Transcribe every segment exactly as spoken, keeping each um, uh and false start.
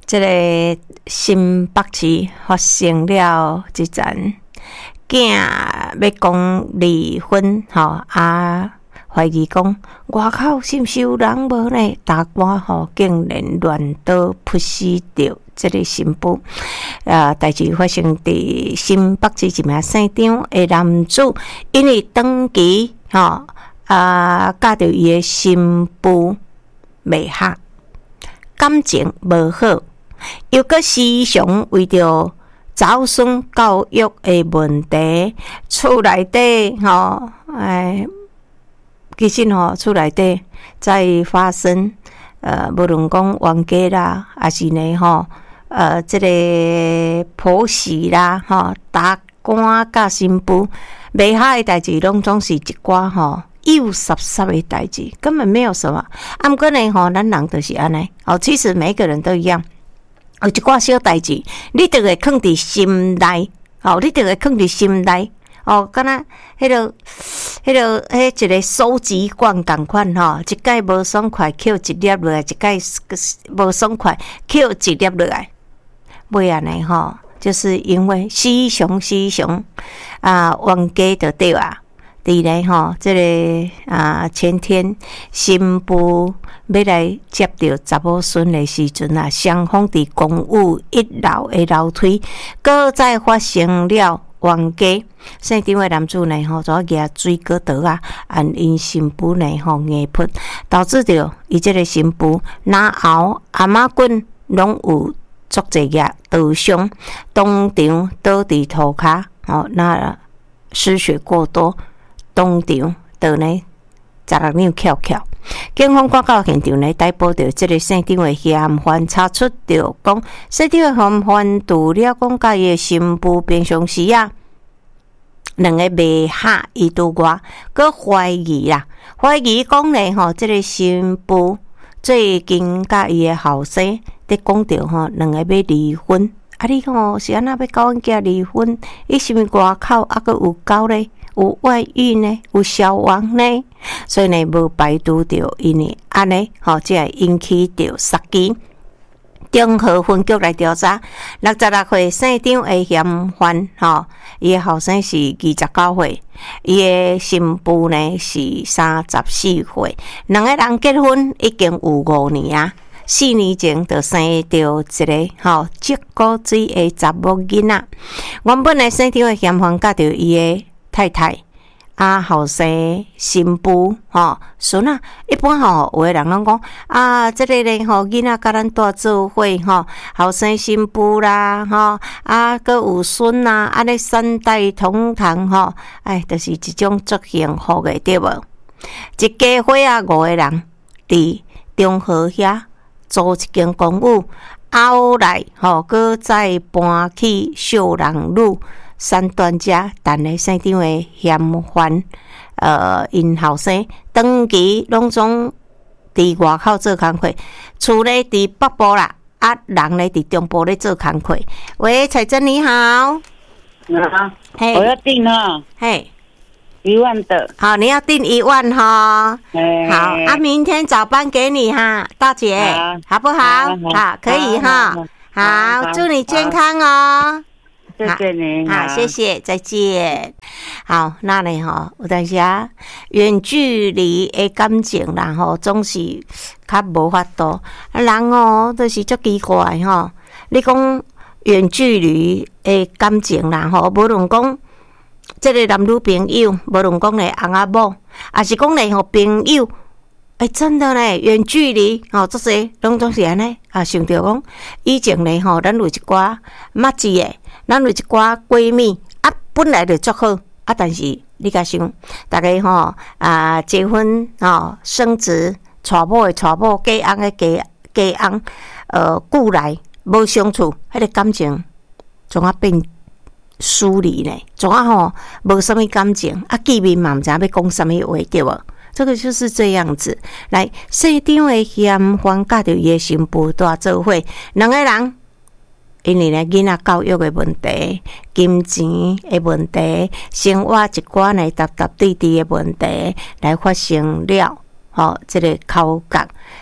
这个新北市发生了一件囝要讲离婚，吼啊，怀疑讲外口是毋是有人无呢？大官吼竟然乱刀扑死着这个新妇。啊，代志发生伫新北市一名姓张的男子，因为长期吼啊嫁着伊的新妇未合，感情无好。又搁时常为着子孙教育的问题，厝内底吼，哎，其实吼厝内底在发生，呃，无论讲冤家啦，还是呢吼，呃，这个婆媳啦，吼，大官甲新妇未合的代志，拢总是一寡吼幼濕濕的代志，根本没有什么。啊，毋过呢吼，咱人就是安尼，哦，其实每个人都一样。有一寡小代志，你就会放伫心内，哦，你就会放伫心内，哦，敢若迄个、迄个、迄一个收集罐共款吼，一摆无爽快，捡一粒落来，一摆无爽快，捡一粒落来，尾安尼吼，就是因为时常时常啊，冤家就对啊。伫咧吼，即、这个啊前天新妇要来接到查某孙的时阵啊，双方伫公寓一楼的楼梯，搁再发生了冤家。姓张的男子呢吼，就举水果刀啊，按因新妇呢吼硬扑，导致着伊即个新妇哪后阿妈棍拢有足侪个刀伤，当场倒伫涂骹，哦，那失血过多。当场就呢十六扭翘翘，警方赶到现场呢逮捕到这个姓张的嫌犯，查出着讲姓张的嫌犯除了讲甲伊的新妇平常时啊两个未合意图外，佮怀疑啦，怀疑讲呢吼，这个新妇最近甲伊的后生伫讲着吼，两个要离婚。啊，你吼是安那要甲阮囝离婚？伊是毋外口啊佮有狗咧？有外遇呢，有消亡呢，所以呢，无排除着因为安尼，吼，才会引起着杀机。中和分局来调查，六十六岁姓张的嫌犯，吼，伊的后生是二十九岁，伊的新妇呢是三十四岁，两个人结婚已经有五年啊。四年前就生着一个吼接骨水的查某囡仔。原本来姓张的嫌犯嫁着伊的太太啊，后生新妇吼孙啊，一般吼有的人拢讲啊，这个咧吼囡仔甲咱带做伙吼，后生新妇啦吼啊，佮有孙啦，安尼三代同堂吼，哎，就是一种足幸福的对无？一家伙啊五个人伫中和遐租一间公寓，后来吼佮再搬去秀人路。三段家，但咧姓张的嫌犯，呃，因后生长期拢总伫外口做工课，厝咧伫北部啦，啊，人咧伫中部咧做工课。喂，彩珍你好， 啊，嘿，我要订哈， 嘿， 一万的， 好，你要订一万哈，好，啊，明天早班给你哈，大姐，好不好？好，可以哈，好，祝你健康哦。 谢谢您， 好，谢谢，再见。好，那呢吼，有当时啊，远距离的感情啦吼，总是较无法度。人哦，都是足奇怪吼。你讲远距离的感情啦吼，无论讲这个男女朋友，无论讲咧翁仔某，还是讲咧吼朋友。哎、欸，真的咧，远距离吼，这些拢总是安尼啊。想着讲，以前咧吼，咱有一寡麻子诶，咱有一寡闺蜜啊，本来就足好啊，但是你甲想，大家吼啊，结婚吼，生子，娶某诶娶某，嫁翁诶嫁嫁翁，呃，久来无相处，迄个感情总啊变疏离咧，总啊吼无啥物感情啊，见面嘛毋知要讲啥物话对无？这个就是这样子。来，姓张的嫌犯甲着伊的新妇住做伙，两个人因为咧囡仔教育的问题、金钱的问题、生活一寡呢搭搭对对的问题，来发生了吼、哦，这个口角。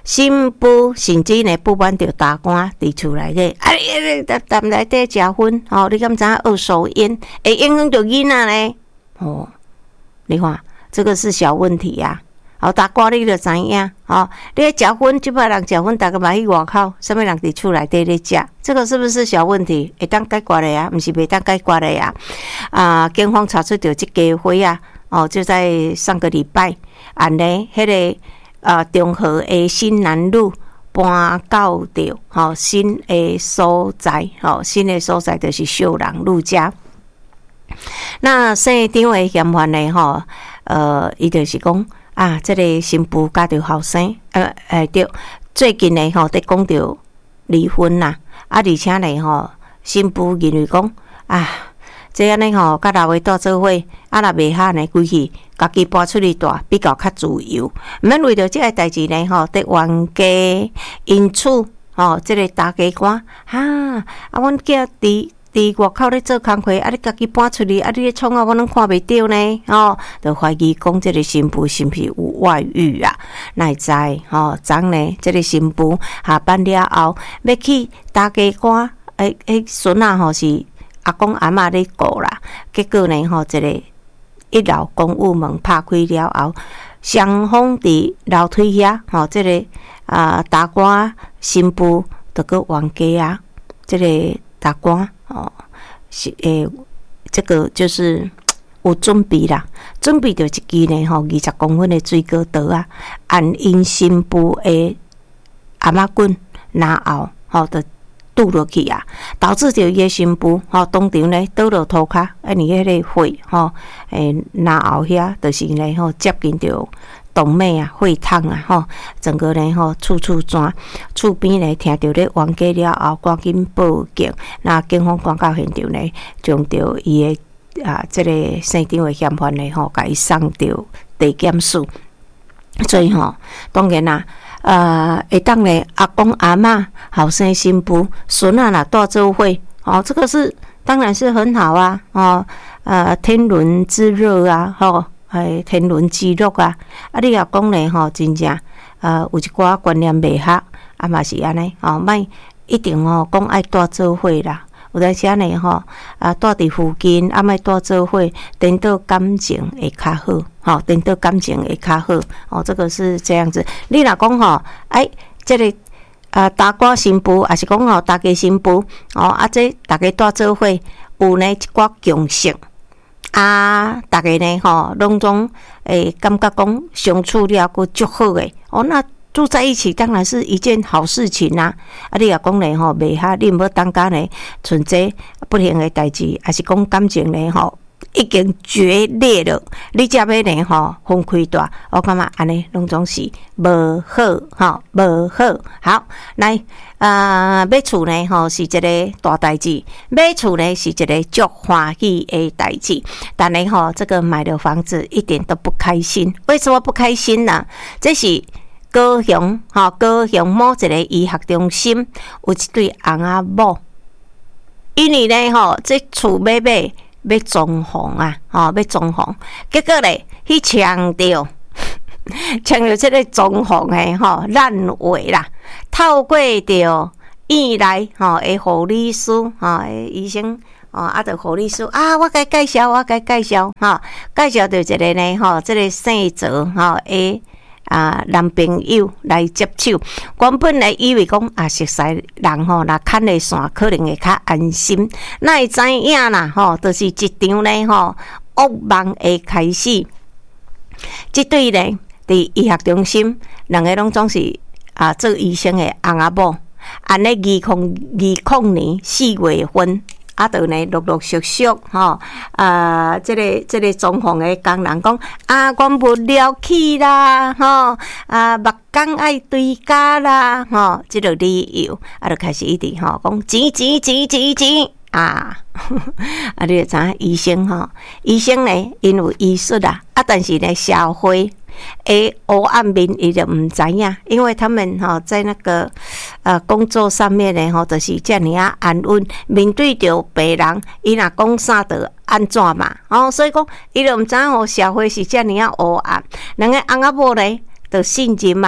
新妇甚至呢不满着大官伫厝内底，啊你你踮内底食薰，吼、哦，你敢知影二手烟会影响着囡仔呢？哦，你看这个是小问题呀、啊。哦，大官你就知影，哦，你咧食薰，即摆人食薰，大家嘛去外口，啥物人伫厝内底咧食，这个是不是小问题？会当解决的啊，毋是袂当解决的啊。啊，警方查出着即家伙啊，哦，就在上个礼拜，按呢，迄、那个。啊，中和的新南路搬到着吼新的所在，吼新的所在就是秀朗路家。那县长的嫌犯呢？吼，呃，伊就是讲啊，这个新妇甲着后生，呃，诶，对，最近呢吼，在讲着离婚啦，啊，而且呢吼，新妇认为讲啊。这样呢吼，甲老爸住做伙，啊若袂合呢，规气家己搬出去住，比较较自由。毋免为着即个代志呢吼，伫冤家因厝吼，即、这个大家官哈啊，阮囝伫伫外口咧做工课，啊你家己搬出去，啊你咧创啊，我拢看袂着呢，吼，就怀疑讲即个新妇是毋是有外遇啊？哪会知吼？昨呢，即、这个新妇下班了后，要去大家官，诶诶，孙啊吼是。阿公阿嬷咧顾啦，结果呢吼，一个一楼公务门拍开了后，双方伫楼梯遐吼，这个啊大官新妇着个冤家啊，这个大官哦是诶，这个就是有准备啦，准备着一支呢吼二十公分的水果刀啊，按因新妇的阿嬷棍然后吼着。倒落去啊，导致着伊个新妇吼当场咧倒落涂骹，啊，你迄个血吼，诶，然后遐就是咧吼接近着动脉啊、血痛啊吼，整个咧吼处处转，厝边咧听着咧冤家了后，赶紧报警。那警方赶到现场咧，将着伊个啊，即、這个生长的嫌犯咧吼，甲伊送着地检署。所以吼，当然啦。呃，会当咧阿公阿嬷、后生新妇、孙啊啦住做伙，哦，这个是当然是很好啊，哦，呃，天伦之乐啊，吼，哎，天伦之乐啊，啊，你若讲咧吼，真正呃有一寡观念袂合，啊嘛是安尼，哦，莫一定哦讲爱住做伙啦。有当时呢吼，啊，住伫附近，啊，莫住做伙，颠倒感情会较好，吼，颠倒感情会较好，哦，这个是这样子。你若讲吼，哎，这个啊，大官新妇，还是讲吼，大家新妇，哦，啊，这大家住做伙，有呢一寡共识，啊，大家呢吼，拢总诶感觉讲相处了佫足好诶，哦，那。住在一起当然是一件好事情啊！啊，你若讲咧吼，袂合，你毋要当家咧，存在不幸的代志，还是讲感情咧吼，已经决裂了，你才要咧吼分开住，我感觉安尼拢总是无好吼，无好。好，来，呃，买厝呢吼是一个大代志，买厝呢是一个足欢喜的代志，但呢吼，这个买了房子一点都不开心，为什么不开心呢？这是。高雄吼，高雄某一个医学中心有一对翁仔某，因为咧吼，这厝要买要装潢啊，吼要装潢，结果咧去抢着，抢着这个装潢的吼烂尾啦，透过着院内吼的护理师吼的医生。哦，啊，着护理师啊，我该介绍，我该介绍，吼，介绍着一个呢，吼，这个姓泽吼诶。啊，男朋友来接手，原本来以为讲啊，熟悉人吼，若牵个线可能会较安心。哪会知影啦？吼，就是一场呢吼，噩梦会开始。即对呢，伫医学中心，两个拢总是啊做医生的翁仔某，安尼二零二零年四月份。啊，就呢陆陆续续吼，啊，这个这个装潢的工人讲啊，我物料起啦，吼，啊，目光爱对家啦，吼，这个理由啊，就开始一直吼讲钱钱钱钱钱啊，啊，你就知影医生吼，医生呢因有医术啦，啊，但是呢社会。诶，黑暗面伊就唔知影，因为他们哈、哦、在那个呃工作上面呢，吼，就是遮尔啊安稳，面对着病人，伊若讲啥着安怎嘛，哦，所以讲伊就唔知影哦，社会是遮尔啊黑暗，两个翁仔某呢，就信任嘛，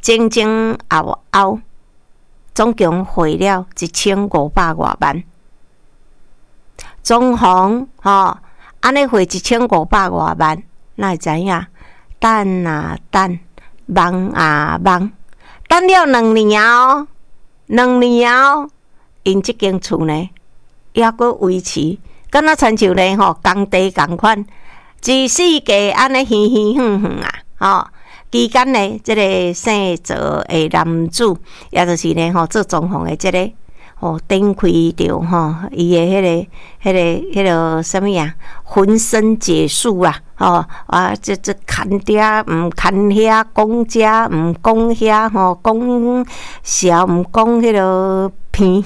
前前后后总共汇了一千五百外万。装潢吼，安尼汇一千五百外万，哪会知影？等啊等，忙啊忙，等了两年哦，两年哦，因即间厝呢，还阁维持，敢若亲像咧吼，工地共款，一世纪安尼虚虚远远啊，吼。期间呢，即、这个姓赵的男子，也就是呢吼做装潢的即、这个，吼展开着吼伊的迄、那个、迄、那个、迄、那个什么呀？浑身解数啦，吼啊，这这看遐毋看遐，讲遮毋讲遐，吼讲笑毋讲迄个偏。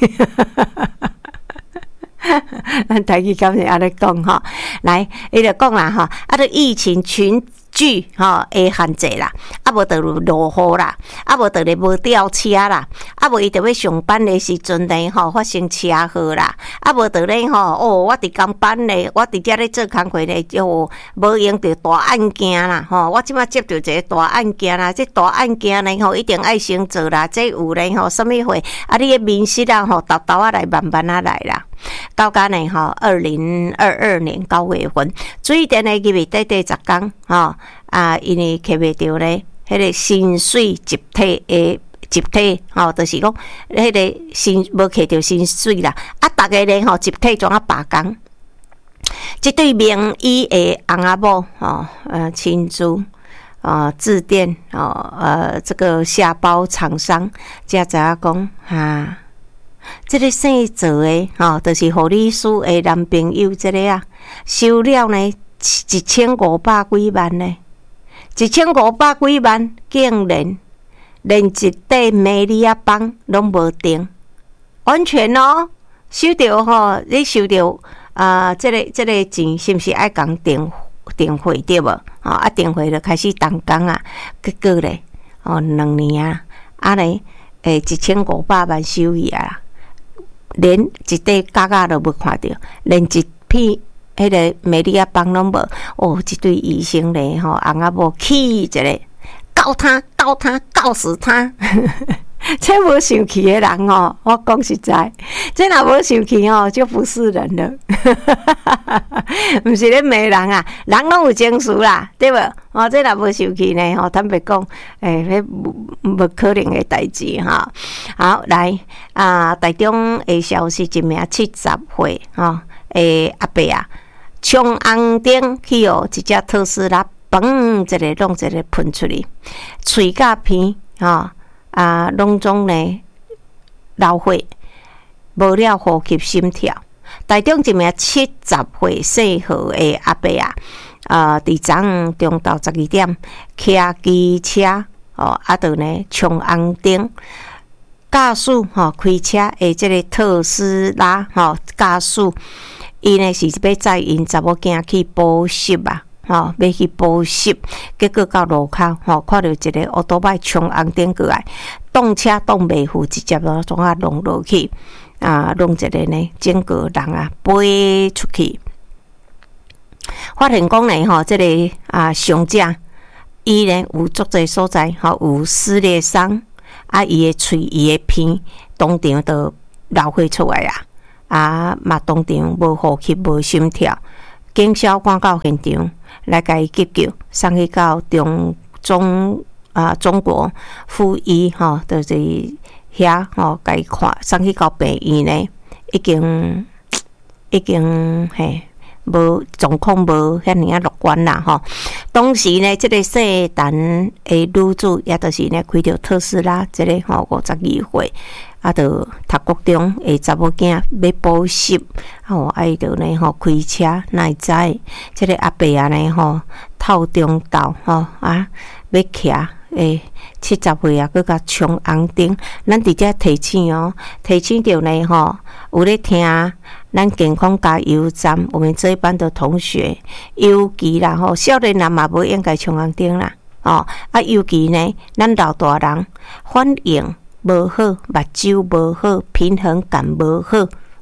咱台语敢是安尼讲吼，来，伊就讲啦吼，啊，这疫情群聚吼会限制啦，啊无就落雨啦，啊无就咧无吊车啦，啊无伊就要上班的时阵呢吼发生车祸啦，啊无就咧吼哦，我伫工班咧，我伫遮咧做工课咧，就无用着大案件啦吼，我即摆接到一个大案件啦，这大案件呢吼一定爱先做啦，这有咧吼什么货，啊你的面试啊吼豆豆啊来慢慢啊来啦。到甲呢吼，二零二二年九月份，水电的入去短短十天吼啊，因为客袂着咧，迄个薪水集体的集体吼，就是讲迄个薪无摕着薪水啦，啊，逐个咧吼集体怎啊罢工？即对名医的翁仔某吼，呃，亲自啊致电哦，呃，这个下包厂商，才知影讲哈。这个姓赵的吼，就是护理师的男朋友，这个啊，收了呢一千五百几万呢，一千五百几万，竟然连一块美利亚棒拢无订，完全哦，收到吼，你收到啊、呃，这个这个钱是毋是爱讲订订费对无？哦，啊订费就开始动工啊，结果咧，哦两年啊，啊咧诶一千五百万收益啊。连一块角角都无看到，连一片迄个美利亚棒拢无。哦，一对医生咧吼，翁仔某气一个，告他，告他，告死他！这无生气的人哦，我讲实在，这若无生气哦，就不是人了。毋是咧骂人啊，人拢有情绪啦，对无？哦，这若无生气呢，吼，坦白讲，诶、欸，迄无可能的代志哈。好，来啊，台中的消息，一名七十岁吼诶阿伯啊，冲红灯去哦，一只特斯拉，嘣，一个弄一个喷出去，喙甲片吼。啊，拢总呢流血，无了呼吸心跳。台中一名七十岁姓何的阿伯啊，啊，伫昨昏中昼十二点骑机车哦，啊，就呢冲红灯，驾驶吼开车的这个特斯拉吼驾驶，伊呢是要载因查某囝去补习啊。吼，要去补习，结果到路口吼，看到一个乌多摆冲红灯过来，动车动袂赴，直接就怎啊弄落去啊，弄一个呢，整个人啊飞出去。发现讲呢吼，这个啊伤者，伊呢有足侪所在吼有撕裂伤，啊，伊的喙、伊的鼻当场就流血出来啊，啊嘛当场无呼吸、无心跳，警消赶到现场。来甲伊急救，送去到中中啊中国附医吼，就是遐吼，甲伊看送去到病院呢，已经已经嘿无状况无遐尔啊乐观啦吼。当时呢，即、这个姓陈的女子，也就是呢开着特斯拉，即、这个吼五十二岁。啊，着读国中诶查某囝要补习，吼，啊伊着呢吼开车，哪会知？即个阿伯啊呢吼透中道吼啊要骑诶七十岁啊，佮甲冲红灯，咱伫遮提醒哦，提醒着呢吼有咧听咱健康加油站，我们这一班的同学，尤其啦吼少年人嘛无应该冲红灯啦，哦啊尤其呢咱老大人反应无好，目睭无好，平衡感无好，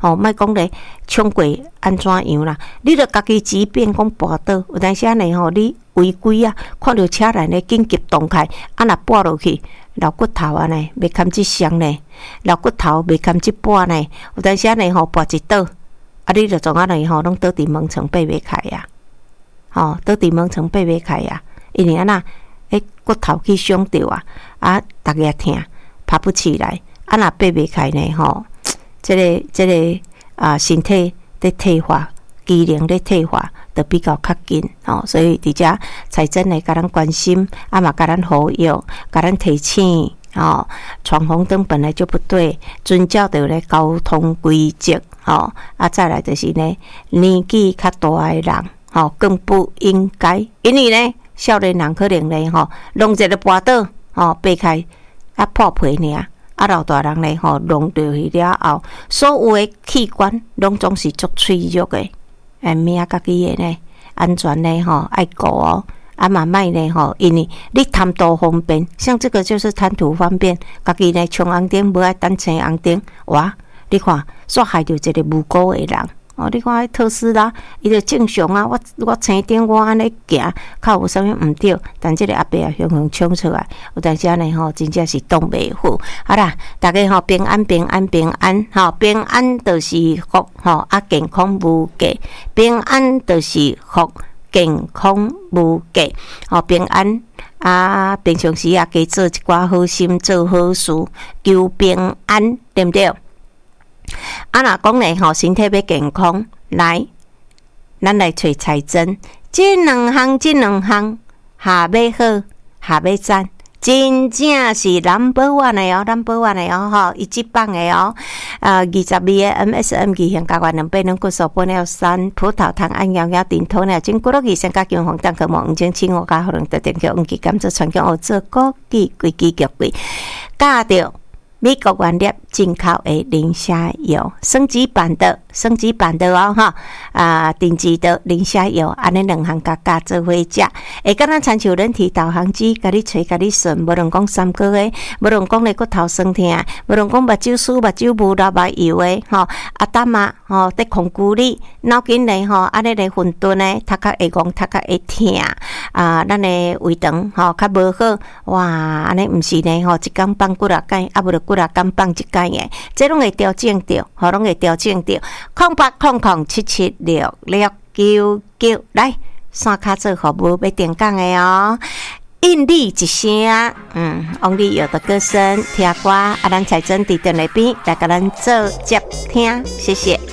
吼，莫讲咧冲过安怎样啦？你著家己疾病讲跋倒，有当时安尼吼，你违规啊，看到车来咧紧急动开，啊若跋落去，老骨头安尼，袂堪即双呢，老骨头袂堪即半呢，有当时安尼吼跋一倒，啊你著从安尼吼，拢倒伫门床爬袂开啊，吼倒伫门床爬袂开啊，因为安那诶骨头去伤着啊，啊逐个疼，爬不起来，啊若爬袂开呢吼。这个这个啊，身体在退化，机能在退化，就比较较紧哦。所以伫遮财政呢，甲咱关心，啊嘛甲咱呼吁，甲咱提醒哦。闯红灯本来就不对，遵照着咧交通规则哦。啊，再来就是呢，年纪较大诶人哦，更不应该，因为呢，少年人可能呢吼，弄一个跋倒哦，掰开啊破皮尔。啊，老大人咧吼，弄落去了后，所有诶器官拢总是足脆弱诶，哎，命家己诶呢，安全咧吼爱顾哦，啊嘛莫咧吼，因为你贪图方便，像这个就是贪图方便，家己咧冲红灯，无爱等青红灯，哇！你看，煞害着一个无辜诶人。哦，你看迄特斯拉，伊就正常啊。我我青灯我安尼行，较有啥物毋对，但即个阿伯啊，雄雄冲出来，有当时安尼吼，真正是挡袂好。好啦，大家吼平安平安平安，吼平安就是福，吼啊健康无价，平安就是福，健康无价，吼平安啊，平常时啊，加做一寡好心，做好事，求平安，对毋对？啊，若讲咧吼，身体要健康，来，咱来找财针，这两项，这两项下要好，下要赞，真正是 number one 的哦 ，number one 的哦，吼，一级棒的哦。啊，二十二个 M S M 二项加元两百两骨素半了三，葡萄糖胺幺幺丁土了，经过了二三加金红蛋壳毛五千七五加可能得点叫五 G 甘蔗传叫我做枸杞规支脚贵，加着。美国原料进口的磷虾油，升级版的，升级版的哦哈啊，顶级的磷虾油，安尼两项加加做伙食，会敢若亲像人体导航机，甲你吹甲你顺，无论讲三个月，无论讲咧骨头酸痛，无论讲目睭酥、目睭无流目油的吼，啊胆啊吼，伫控制你脑筋咧吼，安尼咧混沌咧，头壳会戆，头壳会痛啊，咱的胃肠吼较无好，哇，安尼毋是呢吼，一工放几啊摆，啊无就几啊工放一摆诶，这拢会调整着，吼，拢会调整着。空八空空七七六六九九，来三卡做服务要点讲的哦。印力一声，嗯，王力有的歌声，听歌，啊，咱才真伫电内边来甲咱做接听，谢谢。